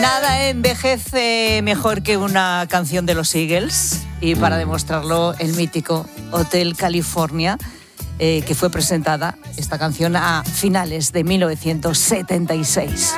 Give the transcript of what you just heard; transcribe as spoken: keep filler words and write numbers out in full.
Nada envejece mejor que una canción de los Eagles, y para demostrarlo el mítico Hotel California, eh, que fue presentada esta canción a finales de mil novecientos setenta y seis.